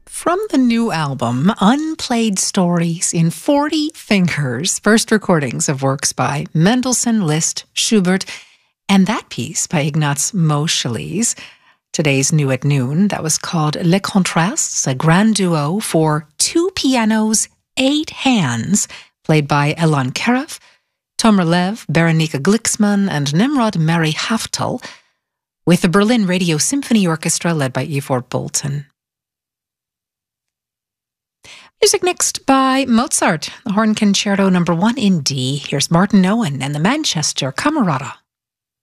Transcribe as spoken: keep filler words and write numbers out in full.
From the new album, Unplayed Stories in forty Fingers, first recordings of works by Mendelssohn, Liszt, Schubert, and that piece by Ignaz Moscheles. Today's New at Noon, that was called Les Contrastes, a grand duo for two pianos, eight hands, played by Elon Karev, Tomer Lev, Berenika Glixman, and Nimrod Mary Haftel, with the Berlin Radio Symphony Orchestra led by Ivor Bolton. Music next by Mozart, the Horn Concerto number one in D. Here's Martin Owen and the Manchester Camerata.